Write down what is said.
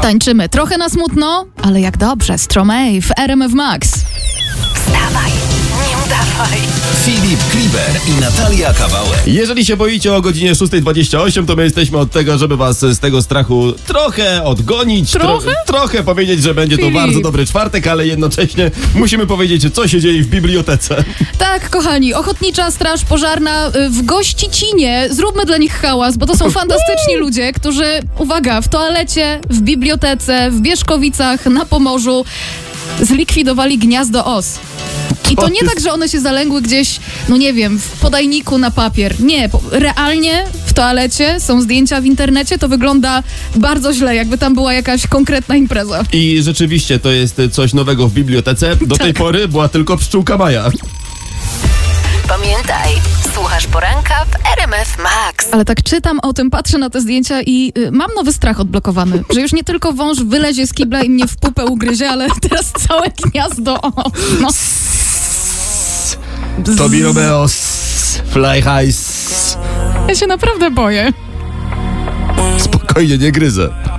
Tańczymy trochę na smutno, ale jak dobrze. Stromae w RMF Max. Wstawaj, nie udawaj. Filip Kliber i Natalia Kawałek. Jeżeli się boicie o godzinie 6:28, to my jesteśmy od tego, żeby was z tego strachu trochę odgonić. Trochę powiedzieć, że będzie to bardzo dobry czwartek, ale jednocześnie musimy powiedzieć, co się dzieje w bibliotece. Tak, kochani, Ochotnicza Straż Pożarna w Gościcinie. Zróbmy dla nich hałas, bo to są fantastyczni ludzie, którzy, uwaga, w toalecie, w bibliotece, w Bieszkowicach, na Pomorzu zlikwidowali gniazdo os. I to nie tak, że one się zalęgły gdzieś, no nie wiem, w podajniku na papier. Nie, realnie w toalecie są zdjęcia w internecie, to wygląda bardzo źle, jakby tam była jakaś konkretna impreza. I rzeczywiście to jest coś nowego w bibliotece. Do tej pory była tylko pszczółka Maja. Pamiętaj, słuchasz poranka w RMF Max. Ale tak czytam o tym, patrzę na te zdjęcia i mam nowy strach odblokowany, że już nie tylko wąż wylezie z kibla i mnie w pupę ugryzie, ale teraz całe gniazdo os. No. Tobi Romeo, Fly High. Ja się naprawdę boję. Spokojnie, nie gryzę.